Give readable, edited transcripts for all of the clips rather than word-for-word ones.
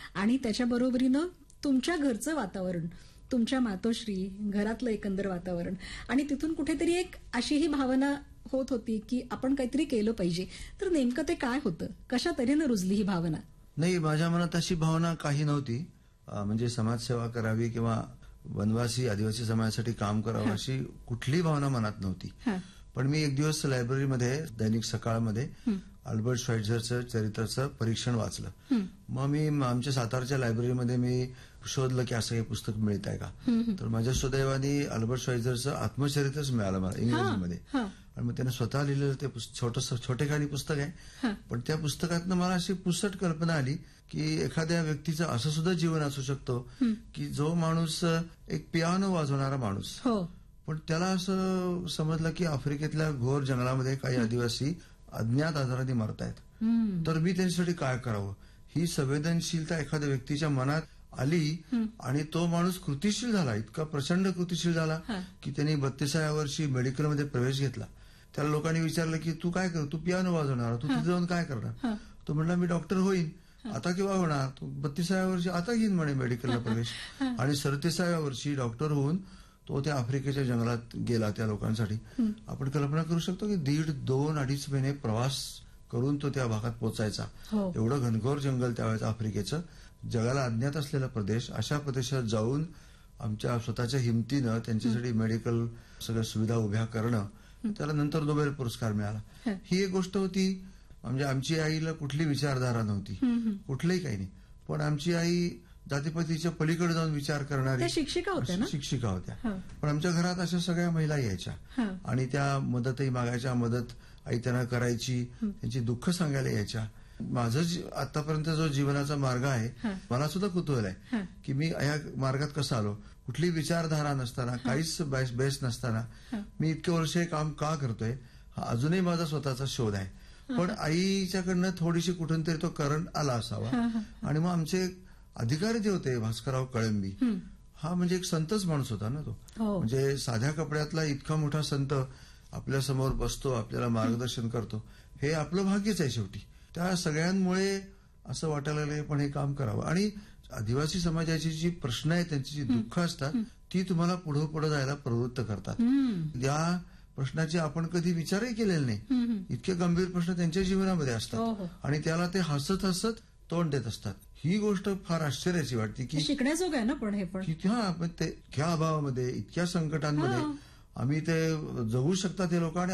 आणि त्याच्या बरोबरीनं तुमच्या घरचं वातावरण, तुमच्या मातोश्री, घरातलं एकंदर वातावरण आणि तिथून कुठेतरी एक अशी ही भावना होत होती की आपण काहीतरी केलं पाहिजे. तर नेमकं ते काय होतं? कशा तऱ्हेनं रुजली ही भावना? नाही, माझ्या मनात अशी भावना काही नव्हती. म्हणजे समाजसेवा करावी किंवा वनवासी आदिवासी समाजासाठी काम करावं अशी कुठलीही भावना मनात नव्हती. पण मी एक दिवस लायब्ररीमध्ये दैनिक सकाळमध्ये अल्बर्ट श्वाइट्झरचं चरित्राचं परीक्षण वाचलं. मग मी आमच्या सातारच्या लायब्ररीमध्ये मी शोधलं की असं हे पुस्तक मिळत आहे का. तर माझ्या सुदैवाने अल्बर्ट श्वाइट्झरचं आत्मचरित्रच मिळालं मला इंग्रजीमध्ये. आणि मग त्यानं स्वतः लिहिलेलं ते छोटेखानी पुस्तक आहे. पण त्या पुस्तकातनं मला अशी पुसट कल्पना आली की एखाद्या व्यक्तीचं असं सुद्धा जीवन असू शकतो की जो माणूस एक पियानो वाजवणारा माणूस, पण त्याला असं समजलं की आफ्रिकेतल्या घोर जंगलामध्ये काही आदिवासी अज्ञात आजाराने मरतायत. तर मी त्यांच्यासाठी काय करावं, ही संवेदनशीलता एखाद्या व्यक्तीच्या मनात आली आणि तो माणूस कृतिशील झाला, इतका प्रचंड कृतिशील झाला की त्यांनी 32व्या वर्षी मेडिकलमध्ये प्रवेश घेतला. त्याला लोकांनी विचारलं की तू काय कर, तू पियानो वाजवणार, तू तिथे जाऊन काय करणार. तो म्हणला मी डॉक्टर होईन. आता केव्हा होणार, तो 32व्या वर्षी आता घेईन म्हणे मेडिकलला प्रवेश. आणि 37व्या वर्षी डॉक्टर होऊन तो त्या आफ्रिकेच्या जंगलात गेला त्या लोकांसाठी. आपण कल्पना करू शकतो की 1.5, 2, 2.5 महिने प्रवास करून तो त्या भागात पोचायचा. एवढं घनघोर जंगल त्यावेळेस आफ्रिकेचं, जगाला अज्ञात असलेला प्रदेश, अशा प्रदेशात जाऊन आमच्या स्वतःच्या हिमतीनं त्यांच्यासाठी मेडिकल सगळ्या सुविधा उभ्या करणं, त्याला नंतर नोबेल पुरस्कार मिळाला. ही एक गोष्ट होती. म्हणजे आमची आईला कुठली विचारधारा नव्हती, कुठलंही काही नाही. पण आमची आई जातीपातीच्या पलीकडे जाऊन विचार करणारी शिक्षिका होत्या. पण आमच्या घरात अशा सगळ्या महिला यायच्या आणि त्या मदतही मागायच्या. मदत आई त्यांना करायची, त्यांची दुःख सांगायला यायच्या. माझं आतापर्यंत जो जीवनाचा मार्ग आहे, मला सुद्धा कुतूहल आहे की मी या मार्गात कसं आलो. कुठली विचारधारा नसताना, काहीच बेस नसताना मी इतके वर्ष हे काम का करतोय, हा अजूनही माझा स्वतःचा शोध आहे. पण आईच्याकडनं थोडीशी कुठून तरी तो करंट आला असावा. आणि मग आमचे अधिकारी जे होते, भास्करराव कळंबी, हा म्हणजे एक संतच माणूस होता ना तो. म्हणजे साध्या कपड्यातला इतका मोठा संत आपल्या समोर बसतो, आपल्याला मार्गदर्शन करतो, हे आपलं भाग्यच आहे शेवटी. त्या सगळ्यांमुळे असं वाटायला लागलं पण हे काम करावं. आणि आदिवासी समाजाची जी प्रश्न आहेत, त्यांची जी दुःख असतात, ती तुम्हाला पुढे जायला प्रवृत्त करतात. या प्रश्नाचे आपण कधी विचारही केलेले नाही. इतके गंभीर प्रश्न त्यांच्या जीवनामध्ये असतात आणि त्याला ते हसत हसत तोंड देत असतात. ही गोष्ट फार आश्चर्याची वाटते की शिकण्याजोग आहे ना. पण हे पण इतक्या अभावामध्ये, इतक्या संकटांमध्ये आम्ही ते जगू शकतात हे लोक आणि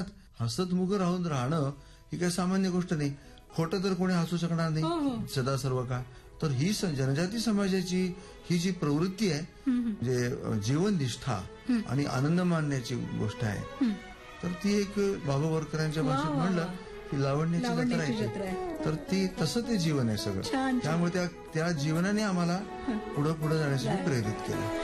हसतमुख राहणं ही काही सामान्य गोष्ट नाही. खोटं तर कोणी हसू शकणार नाही सदा सर्व काळ. तर ही जनजाती समाजाची ही जी प्रवृत्ती आहे, म्हणजे जीवननिष्ठा आणि आनंद मानण्याची गोष्ट आहे, तर ती एक बाबा बोरकरांच्या भाषेत म्हणलं की लावण्याची जत्रा आहे. तर ती तसं ते जीवन आहे सगळं. त्यामुळे त्या जीवनाने आम्हाला पुढे जाण्यासाठी प्रेरित केलं.